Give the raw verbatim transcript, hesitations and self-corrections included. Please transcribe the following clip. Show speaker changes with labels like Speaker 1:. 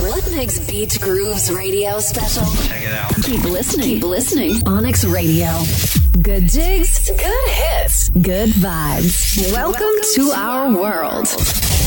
Speaker 1: What makes Beach Grooves Radio special?
Speaker 2: Check it out.
Speaker 1: Keep listening. Keep listening. Onyx Radio. Good jigs, good hits, good vibes. Welcome, Welcome to our world.